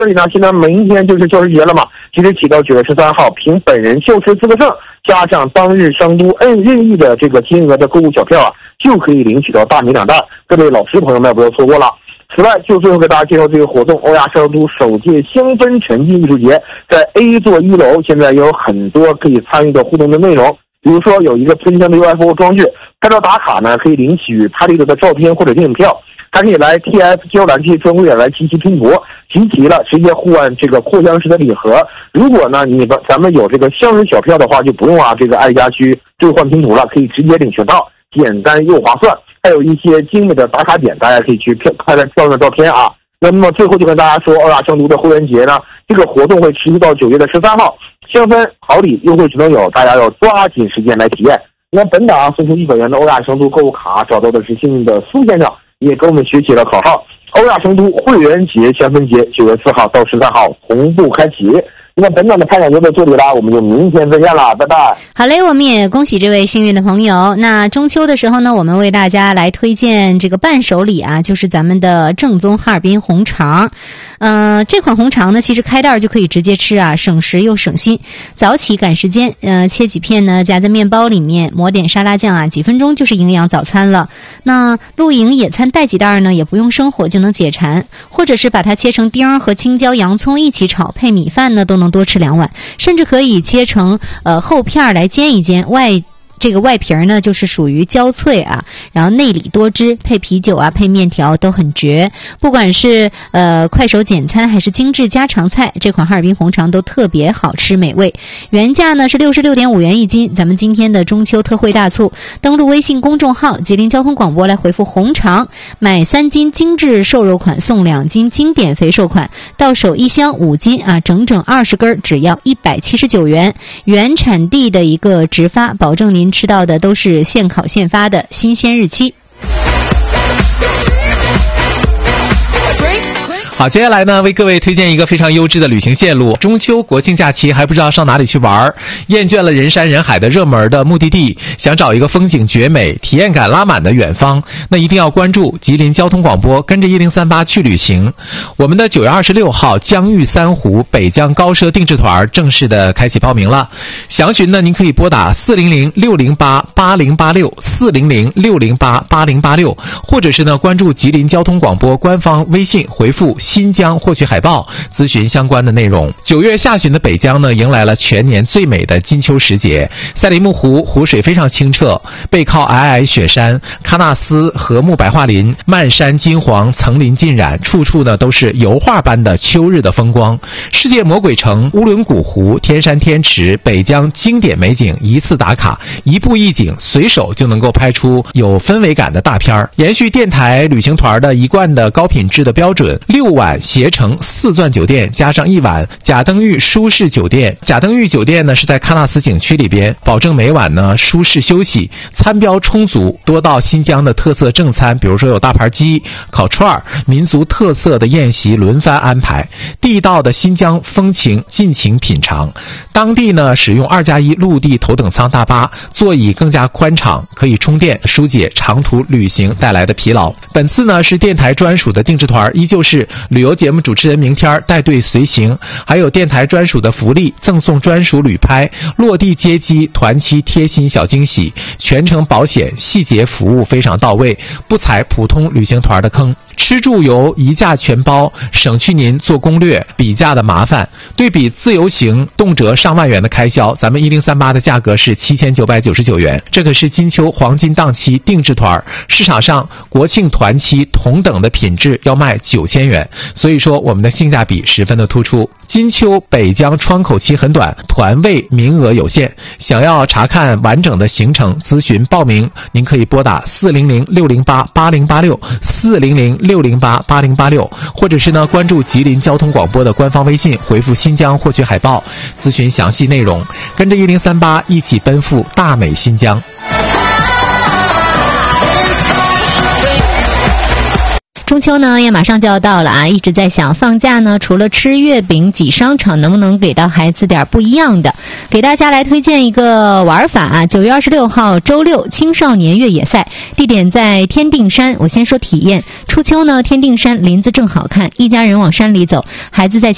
这里呢，现在明天就是教师节了嘛，即日起到9月13号，凭本人教师资格证加上当日商都任意的这个金额的购物小票啊，就可以领取到大米2袋。各位老师朋友们不要错过了。此外，就最后给大家介绍这个活动，欧亚商都首届香氛沉浸艺术节在 A 座1楼，现在也有很多可以参与的互动的内容，比如说有一个喷香的 UFO 装置，拍照打卡呢可以领取拍立得的照片或者电影票，还可以来 TF 娇兰这些专柜来集齐拼图，集齐了直接换这个扩香式的礼盒。如果呢咱们有这个香水小票的话，就不用这个挨家去兑换拼图了，可以直接领全套，简单又划算。还有一些精美的打卡点，大家可以去拍漂亮的照片啊。那么最后就跟大家说，欧亚商都的会员节呢，这个活动会持续到9月13号，香氛好礼优惠只能有，大家要抓紧时间来体验。那本档送出100元的欧亚商都购物卡，找到的是幸运的苏先生，也跟我们学起了口号：欧亚商都会员节、香氛节9月4号到13号同步开启。那本档的开讲就到这里了，我们就明天再见了，拜拜。 好嘞，我们也恭喜这位幸运的朋友。那中秋的时候呢，我们为大家来推荐这个伴手礼啊，就是咱们的正宗哈尔滨红肠。这款红肠呢，其实开袋就可以直接吃啊，省时又省心。早起赶时间，切几片呢，夹在面包里面，抹点沙拉酱啊，几分钟就是营养早餐了。那露营野餐带几袋呢，也不用生火就能解馋，或者是把它切成丁和青椒、洋葱一起炒，配米饭呢都能多吃2碗，甚至可以切成厚片来煎一煎，这个外皮呢就是属于焦脆啊，然后内里多汁，配啤酒啊，配面条都很绝。不管是快手简餐还是精致家常菜，这款哈尔滨红肠都特别好吃美味。原价呢是66.5元一斤，咱们今天的中秋特惠大促，登录微信公众号吉林交通广播来回复红肠，买3斤精致瘦肉款送2斤经典肥瘦款，到手1箱5斤啊，整整20根，只要179元。原产地的一个直发，保证您吃到的都是现烤现发的新鲜日期。 好，接下来呢，为各位推荐一个非常优质的旅行线路。中秋国庆假期还不知道上哪里去玩，厌倦了人山人海的热门的目的地，想找一个风景绝美、体验感拉满的远方，那一定要关注吉林交通广播，跟着1038去旅行。我们的9月26号江豫三湖北疆高奢定制团正式的开启报名了。详询呢，您可以拨打400-608-8086，400-608-8086，或者是呢关注吉林交通广播官方微信，回复新疆获取海报，咨询相关的内容。9月下旬的北疆呢，迎来了全年最美的金秋时节。赛里木湖湖水非常清澈，背靠皑皑雪山，喀纳斯和睦白桦林，漫山金黄，层林尽染，处处呢都是油画般的秋日的风光。世界魔鬼城、乌伦古湖、天山天池，北疆经典美景一次打卡，一步一景，随手就能够拍出有氛围感的大片儿。延续电台旅行团的一贯的高品质的标准，6晚携程4钻酒店加上1晚贾登峪舒适酒店。贾登峪酒店呢是在喀纳斯景区里边，保证每晚呢舒适休息，餐标充足，多道新疆的特色正餐，比如说有大盘鸡、烤串、民族特色的宴席轮番安排，地道的新疆风情尽情品尝。当地呢使用2+1陆地头等舱大巴，座椅更加宽敞，可以充电，疏解长途旅行带来的疲劳。本次呢是电台专属的定制团，依旧是旅游节目主持人明天带队随行，还有电台专属的福利，赠送专属旅拍，落地接机，团期贴心小惊喜，全程保险，细节服务非常到位，不踩普通旅行团的坑。吃住游一价全包，省去您做攻略比价的麻烦。对比自由行动辄上万元的开销，咱们1038的价格是7999元，这可是金秋黄金档期定制团，市场上国庆团期同等的品质要卖9000元，所以说我们的性价比十分的突出。金秋北疆窗口期很短，团位名额有限，想要查看完整的行程咨询报名，您可以拨打400-608-8086 400-608-8086，或者是呢关注吉林交通广播的官方微信，回复新疆获取海报，咨询详细内容，跟着1038一起奔赴大美新疆。 中秋呢也马上就要到了啊，一直在想放假呢除了吃月饼挤商场，能不能给到孩子点不一样的，给大家来推荐一个玩法啊。9月26号周六青少年越野赛，地点在天定山。我先说体验，初秋呢天定山林子正好看，一家人往山里走，孩子在